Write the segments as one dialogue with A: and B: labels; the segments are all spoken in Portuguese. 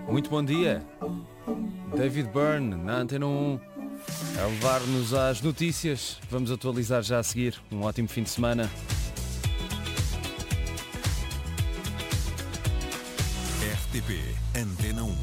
A: Muito bom dia. David Byrne, na Antena 1, a levar-nos às notícias. Vamos atualizar já a seguir. Um ótimo fim de semana.
B: RTP Antena 1.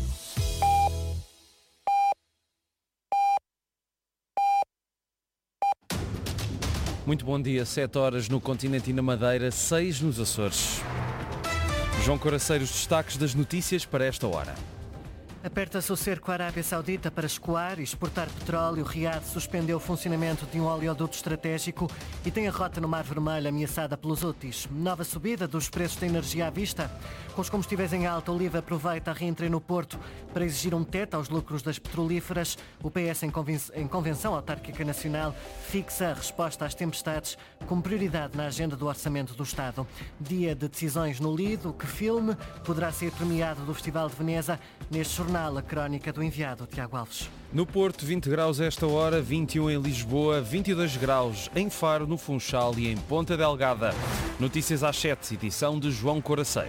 A: Muito bom dia, 7 horas no continente e na Madeira, 6 nos Açores. João Coraceiro, os destaques das notícias para esta hora.
C: Aperta-se o cerco à Arábia Saudita para escoar e exportar petróleo. Riad suspendeu o funcionamento de um oleoduto estratégico e tem a rota no Mar Vermelho ameaçada pelos Houthis. Nova subida dos preços da energia à vista. Com os combustíveis em alta, o LIVRE aproveita a reentrée no Porto para exigir um teto aos lucros das petrolíferas. O PS, em convenção autárquica nacional, fixa a resposta às tempestades como prioridade na agenda do Orçamento do Estado. Dia de decisões no Lido. Que filme poderá ser premiado do Festival de Veneza? Neste jornal, a crónica do enviado Tiago Alves.
A: No Porto, 20 graus esta hora, 21 em Lisboa, 22 graus em Faro, no Funchal e em Ponta Delgada. Notícias às 7, edição de João Coraceiro.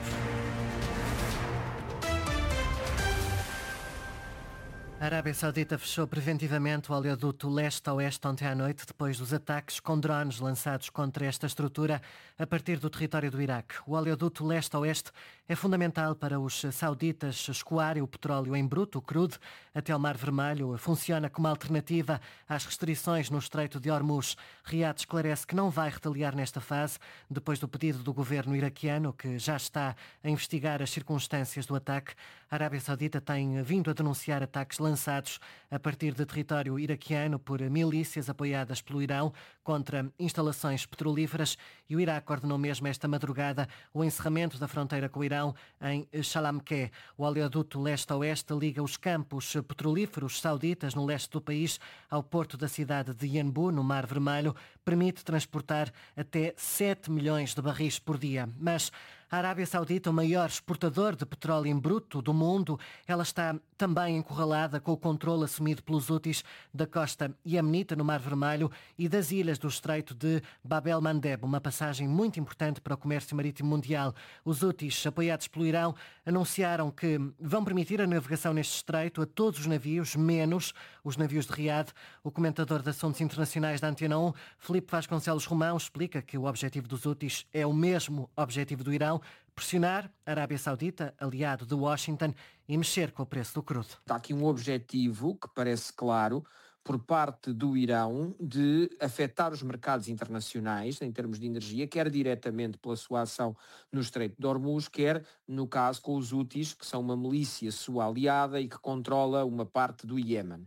C: A Arábia Saudita fechou preventivamente o oleoduto leste-oeste ontem à noite, depois dos ataques com drones lançados contra esta estrutura a partir do território do Iraque. O oleoduto leste-oeste é fundamental para os sauditas escoarem o petróleo em bruto, o crude, até ao Mar Vermelho. Funciona como alternativa às restrições no Estreito de Hormuz. Riad esclarece que não vai retaliar nesta fase, depois do pedido do governo iraquiano, que já está a investigar as circunstâncias do ataque. A Arábia Saudita tem vindo a denunciar ataques lançados a partir de território iraquiano por milícias apoiadas pelo Irão contra instalações petrolíferas, e o Iraque ordenou mesmo esta madrugada o encerramento da fronteira com o Irão em Shalamkeh. O oleoduto leste-oeste liga os campos petrolíferos sauditas no leste do país ao porto da cidade de Yanbu, no Mar Vermelho, permite transportar até 7 milhões de barris por dia. Mas a Arábia Saudita, o maior exportador de petróleo em bruto do mundo, ela está também encurralada com o controle assumido pelos Houthis da costa iemenita no Mar Vermelho e das ilhas do Estreito de Bab el-Mandeb, uma passagem muito importante para o comércio marítimo mundial. Os Houthis, apoiados pelo Irão, anunciaram que vão permitir a navegação neste estreito a todos os navios, menos os navios de Riad. O comentador de assuntos internacionais da Antena 1, Filipe Vasconcelos Romão, explica que o objetivo dos Houthis é o mesmo objetivo do Irão: pressionar a Arábia Saudita, aliado de Washington, e mexer com o preço do crudo.
D: Há aqui um objetivo que parece claro por parte do Irão de afetar os mercados internacionais em termos de energia, quer diretamente pela sua ação no Estreito de Hormuz, quer, no caso, com os Houthis, que são uma milícia sua aliada e que controla uma parte do Iémen.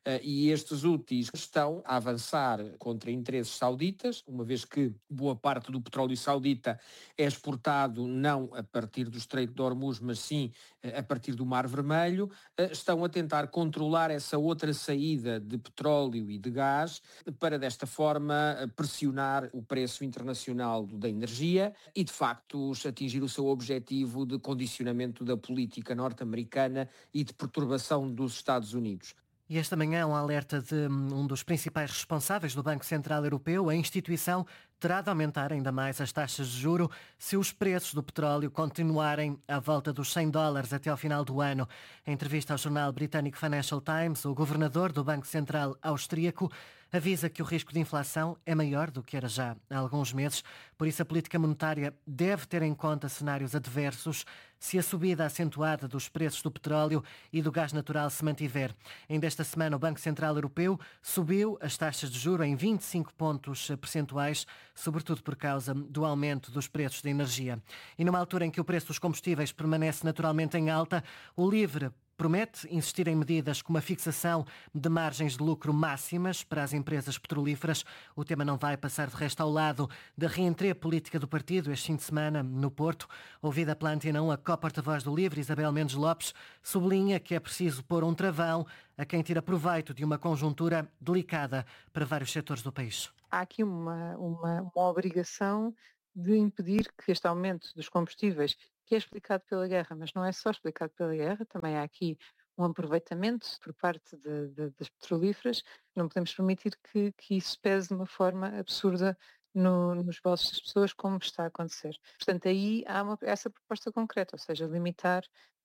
D: E estes Houthis estão a avançar contra interesses sauditas, uma vez que boa parte do petróleo saudita é exportado não a partir do Estreito de Hormuz, mas sim a partir do Mar Vermelho. Estão a tentar controlar essa outra saída de petróleo e de gás para, desta forma, pressionar o preço internacional da energia e, de facto, atingir o seu objetivo de condicionamento da política norte-americana e de perturbação dos Estados Unidos.
C: E esta manhã um alerta de um dos principais responsáveis do Banco Central Europeu. A instituição terá de aumentar ainda mais as taxas de juro se os preços do petróleo continuarem à volta dos $100 até ao final do ano. Em entrevista ao jornal britânico Financial Times, o governador do Banco Central austríaco avisa que o risco de inflação é maior do que era já há alguns meses. Por isso, a política monetária deve ter em conta cenários adversos se a subida acentuada dos preços do petróleo e do gás natural se mantiver. Ainda esta semana, o Banco Central Europeu subiu as taxas de juros em 25 pontos percentuais, sobretudo por causa do aumento dos preços da energia. E numa altura em que o preço dos combustíveis permanece naturalmente em alta, o LIVRE promete insistir em medidas como a fixação de margens de lucro máximas para as empresas petrolíferas. O tema não vai passar de resto ao lado da reentrée política do partido este fim de semana no Porto. Ouvida pela Antena 1, a co-porta-voz do LIVRE, Isabel Mendes Lopes, sublinha que é preciso pôr um travão a quem tira proveito de uma conjuntura delicada para vários setores do país.
E: Há aqui uma obrigação de impedir que este aumento dos combustíveis, que é explicado pela guerra, mas não é só explicado pela guerra, também há aqui um aproveitamento por parte das petrolíferas. Não podemos permitir que isso pese de uma forma absurda nos bolsos das pessoas, como está a acontecer. Portanto, aí há essa proposta concreta, ou seja, limitar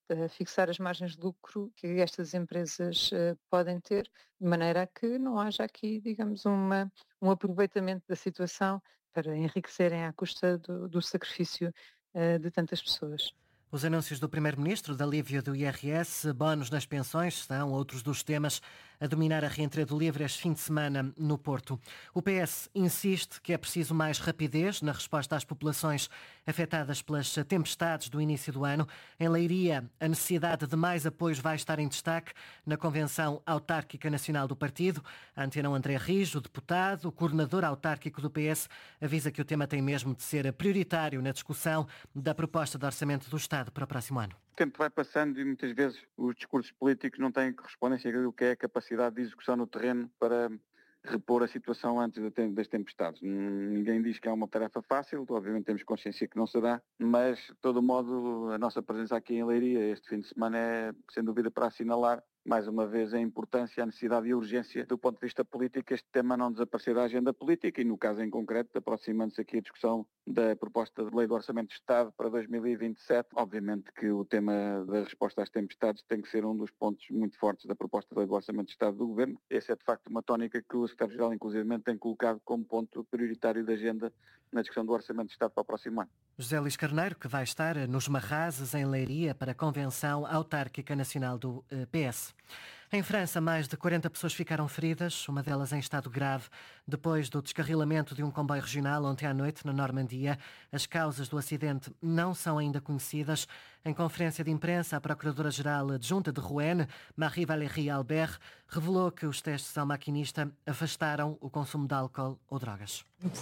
E: fixar as margens de lucro que estas empresas podem ter, de maneira a que não haja aqui, digamos, um aproveitamento da situação para enriquecerem à custa do sacrifício de tantas pessoas.
C: Os anúncios do Primeiro-Ministro de alívio do IRS, bónus nas pensões, são outros dos temas a dominar a reentrada livre este fim de semana no Porto. O PS insiste que é preciso mais rapidez na resposta às populações afetadas pelas tempestades do início do ano. Em Leiria, a necessidade de mais apoios vai estar em destaque na Convenção Autárquica Nacional do Partido. A Antena André Rijo, deputado, coordenador autárquico do PS, avisa que o tema tem mesmo de ser prioritário na discussão da proposta de orçamento do Estado para o próximo ano.
F: O tempo vai passando e muitas vezes os discursos políticos não têm correspondência àquilo que é a capacidade de execução no terreno para repor a situação antes das tempestades. Ninguém diz que é uma tarefa fácil, obviamente temos consciência que não será, mas de todo modo a nossa presença aqui em Leiria este fim de semana é sem dúvida para assinalar mais uma vez a importância, a necessidade e a urgência do ponto de vista político, este tema não desaparecer da agenda política e no caso em concreto, aproximando-se aqui a discussão da proposta de lei do Orçamento de Estado para 2027. Obviamente que o tema da resposta às tempestades tem que ser um dos pontos muito fortes da proposta de lei do Orçamento de Estado do Governo. Essa é de facto uma tónica que o Secretário-Geral inclusivamente tem colocado como ponto prioritário da agenda na discussão do Orçamento de Estado para o próximo ano.
C: José Luís Carneiro, que vai estar nos Marrazes, em Leiria, para a Convenção Autárquica Nacional do PS. Em França, mais de 40 pessoas ficaram feridas, uma delas em estado grave, depois do descarrilamento de um comboio regional ontem à noite na Normandia. As causas do acidente não são ainda conhecidas. Em conferência de imprensa, a Procuradora-Geral Adjunta de Rouen, Marie-Valérie Albert, revelou que os testes ao maquinista afastaram o consumo de álcool ou drogas.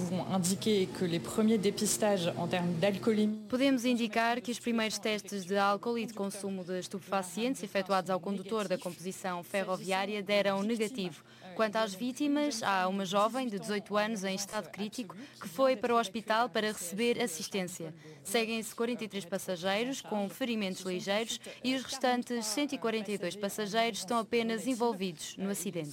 G: Podemos indicar que os primeiros testes de álcool e de consumo de estupefacientes efetuados ao condutor da composição ferroviária deram negativo. Quanto às vítimas, há uma jovem de 18 anos em estado crítico que foi para o hospital para receber assistência. Seguem-se 43 passageiros com ferimentos ligeiros e os restantes 142 passageiros estão apenas envolvidos no acidente.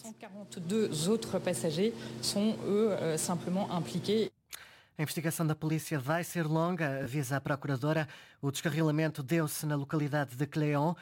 H: 142 outros passageiros são simplesmente impliqués.
C: A investigação da polícia vai ser longa, avisa a Procuradora. O descarrilamento deu-se na localidade de Cléon.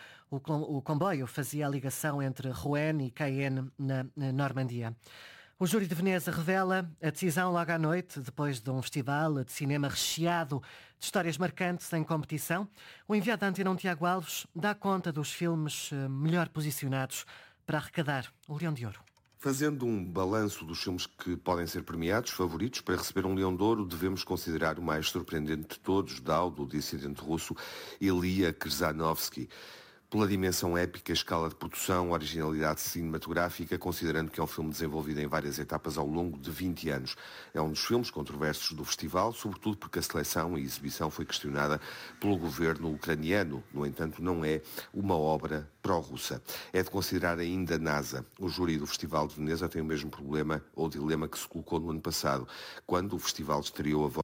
C: O comboio fazia a ligação entre Rouen e Cayenne, na Normandia. O júri de Veneza revela a decisão logo à noite, depois de um festival de cinema recheado de histórias marcantes em competição. O enviado da Antena 1, Tiago Alves, dá conta dos filmes melhor posicionados para arrecadar o Leão de Ouro.
I: Fazendo um balanço dos filmes que podem ser premiados, favoritos para receber um Leão de Ouro, devemos considerar o mais surpreendente de todos, do dissidente russo Ilya Krzanovsky. Pela dimensão épica, escala de produção, originalidade cinematográfica, considerando que é um filme desenvolvido em várias etapas ao longo de 20 anos. É um dos filmes controversos do festival, sobretudo porque a seleção e exibição foi questionada pelo governo ucraniano. No entanto, não é uma obra pró-russa. É de considerar ainda NASA. O júri do Festival de Veneza tem o mesmo problema ou dilema que se colocou no ano passado, quando o festival estreou a voz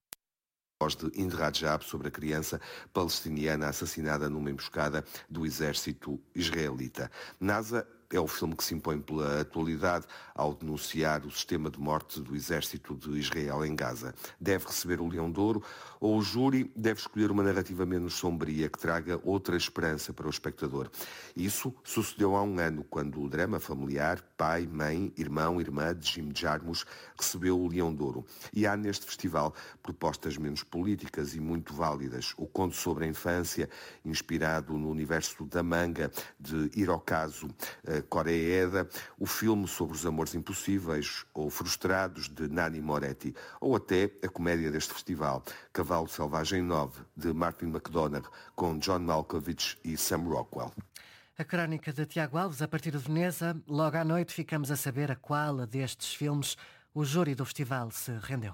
I: de Hind Rajab sobre a criança palestiniana assassinada numa emboscada do exército israelita. NASA é o filme que se impõe pela atualidade ao denunciar o sistema de morte do exército de Israel em Gaza. Deve receber o Leão de Ouro ou o júri deve escolher uma narrativa menos sombria que traga outra esperança para o espectador. Isso sucedeu há um ano, quando o drama familiar Pai, Mãe, Irmão, Irmã de Jim Jarmusch recebeu o Leão de Ouro. E há neste festival propostas menos políticas e muito válidas. O conto sobre a infância, inspirado no universo da manga de Hirokazu Koreeda, o filme sobre os amores impossíveis ou frustrados de Nanni Moretti, ou até a comédia deste festival, Cavalo Selvagem 9, de Martin McDonagh, com John Malkovich e Sam Rockwell.
C: A crónica de Tiago Alves, a partir de Veneza. Logo à noite ficamos a saber a qual destes filmes o júri do festival se rendeu.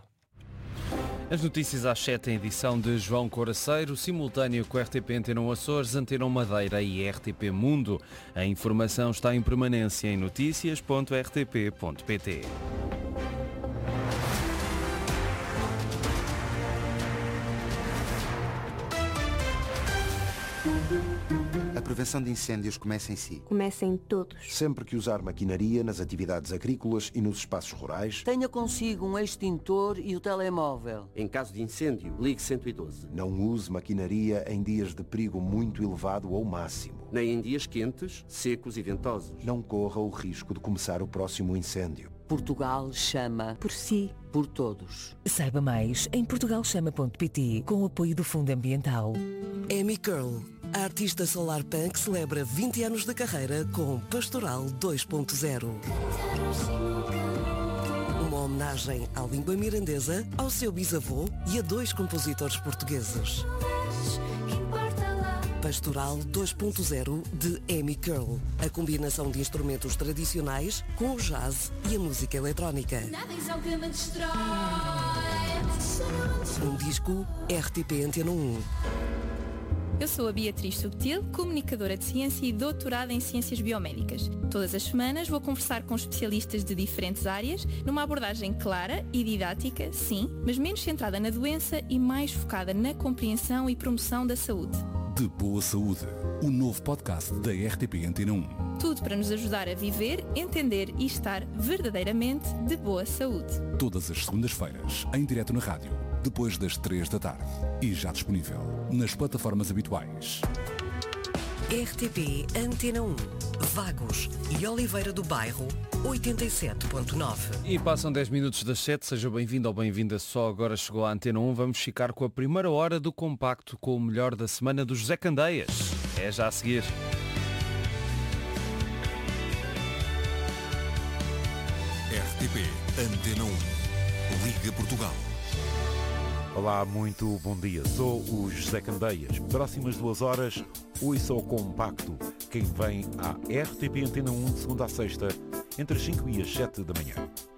A: As notícias às 7 em edição de João Coraceiro, simultâneo com RTP Antena 1 Açores, Antena 1 Madeira e RTP Mundo. A informação está em permanência em noticias.rtp.pt.
J: A prevenção de incêndios começa em si.
K: Começa em todos.
L: Sempre que usar maquinaria nas atividades agrícolas e nos espaços rurais,
M: tenha consigo um extintor e o telemóvel.
N: Em caso de incêndio, ligue 112.
L: Não use maquinaria em dias de perigo muito elevado ou máximo.
N: Nem em dias quentes, secos e ventosos.
L: Não corra o risco de começar o próximo incêndio.
M: Portugal chama
K: por si,
M: por todos.
O: Saiba mais em portugalchama.pt com o apoio do Fundo Ambiental.
P: Amy Curl, a artista solar punk, celebra 20 anos de carreira com Pastoral 2.0. Uma homenagem à língua mirandesa, ao seu bisavô e a 2 compositores portugueses. Pastoral 2.0 de Amy Curl. A combinação de instrumentos tradicionais com o jazz e a música eletrónica. Um disco RTP Antena 1.
Q: Eu sou a Beatriz Subtil, comunicadora de ciência e doutorada em ciências biomédicas. Todas as semanas vou conversar com especialistas de diferentes áreas, numa abordagem clara e didática, sim, mas menos centrada na doença e mais focada na compreensão e promoção da saúde.
B: De Boa Saúde, o novo podcast da RTP Antena 1.
Q: Tudo para nos ajudar a viver, entender e estar verdadeiramente de boa saúde.
B: Todas as segundas-feiras, em direto na rádio, depois das 3 da tarde. E já disponível nas plataformas habituais.
P: RTP Antena 1, Vagos e Oliveira do Bairro, 87.9.
A: E passam 10 minutos das 7, seja bem-vindo ou bem-vinda, só agora chegou à Antena 1. Vamos ficar com a primeira hora do compacto com o melhor da semana do José Candeias. É já a seguir.
B: RTP Antena 1, Liga Portugal.
R: Olá, muito bom dia. Sou o José Candeias. Próximas 2 horas, ouça o compacto. Quem vem à RTP Antena 1 de segunda a sexta, entre as 5 e as 7 da manhã.